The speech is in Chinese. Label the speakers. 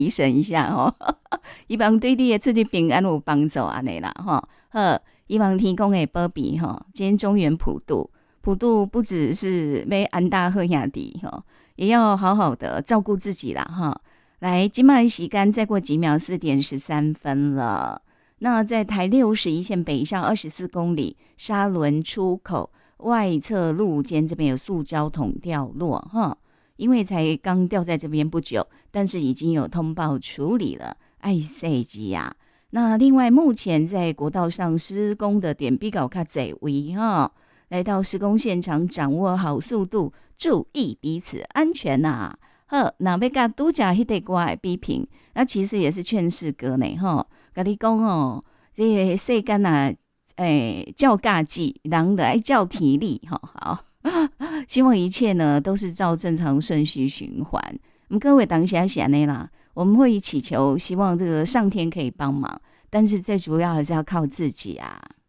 Speaker 1: 提神一下哦，希望对你的出去平安有帮助安尼啦哈。好，希望天公会保庇哈。今天中元普渡，普渡不只是要安大好兄弟哈，也要好好的照顾自己啦哈。来，今麦时间再过几秒4:13了。那在台61线北上24公里沙仑出口外侧路肩这边有塑胶桶掉落哈，因为才刚掉在这边不久，但是已经有通报处理了，爱塞基呀。那另外目前在国道上施工的点比较较侪位哈，来到施工现场掌握好速度，注意彼此安全呐。好，那要甲拄则迄个歌的比拼，那其实也是劝世歌呢吼。甲你讲哦，这个世间啊，照家己，人就爱照体力吼。好，希望一切呢都是照正常顺序循环。各位当下是安尼啦，我们会祈求，希望这个上天可以帮忙，但是最主要还是要靠自己啊。